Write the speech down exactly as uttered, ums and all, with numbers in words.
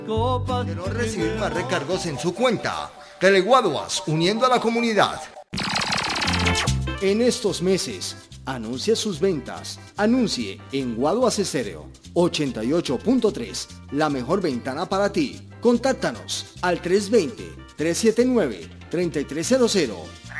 De no recibir más recargos en su cuenta. Teleguaduas, uniendo a la comunidad. En estos meses, anuncie sus ventas. Anuncie en Guaduas Estéreo ochenta y ocho punto tres, la mejor ventana para ti. Contáctanos al tres dos cero, tres siete nueve, tres tres cero cero